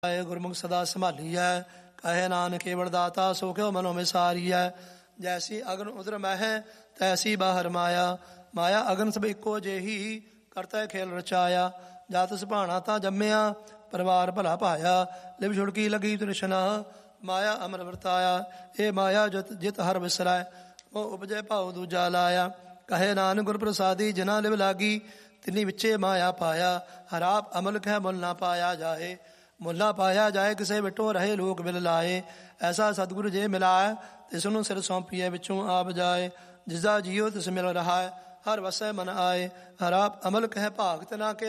ਗੁਰਮੁਖ ਸਦਾ ਸੰਭਾਲੀਐ। ਕਹੇ ਨਾਨਕ ਕੇਵਲ ਦਾਤਾ ਸੋ ਕਿਉ ਮਨੋ ਵਿਸਾਰੀਐ। ਜੈਸੀ ਅਗਨ ਉਦਰ ਮਹਿ ਤੈਸੀ ਬਾਹਰ ਮਾਇਆ। ਮਾਇਆ ਅਗਨ ਸਭ ਇੱਕੋ ਜਿਹੀ ਕਰਤਾ ਖੇਲ ਰਚਾਇਆ। ਜਤ ਸੁਭਾਣਾ ਤਾਂ ਜੰਮਿਆ ਪਰਿਵਾਰ ਭਲਾ ਪਾਇਆ। ਲਿਵ ਛੁੜਕੀ ਲੱਗੀ ਤ੍ਰਿਸ਼ਨਾ ਮਾਇਆ ਅਮਰ ਵਰਤਾਇਆ। ਇਹ ਮਾਇਆ ਜਿਤ ਹਰ ਵਿਸਰੈ ਉਹ ਉਪਜੈ ਭਾਉ ਦੂਜਾ ਲਾਇਆ। ਕਹੇ ਨਾਨਕ ਗੁਰ ਪ੍ਰਸਾਦੀ ਜਿਨਾ ਲਿਵ ਲਾਗੀ ਤਿਨੀ ਵਿੱਚੇ ਮਾਇਆ ਪਾਇਆ। ਹਰਾਪ ਅਮਲ ਕਹਿ ਮੁੱਲ ਨਾ ਪਾਇਆ ਜਾਏ। ਮੁੱਲ ਨਾ ਪਾਇਆ ਜਾਏ ਕਿਸੇ ਵਿਟੋ ਰਹੇ ਲੋਕ ਬਿਲ ਲਾਏ। ਐਸਾ ਸਤਿਗੁਰੂ ਜੇ ਮਿਲਾਏ ਤਿਸ ਨੂੰ ਸਿਰ ਸੌਂਪੀਏ ਵਿੱਚੋਂ ਆਪ ਜਾਏ। ਜਿਸਦਾ ਜੀਓ ਤਿਸ ਮਿਲ ਰਹਾ ਹਰ ਵਸੈ ਮਨ ਆਏ। ਹਰਾਪ ਅਮਲ ਕਹਿ ਭਾਗਤ ਨਾ ਕੇ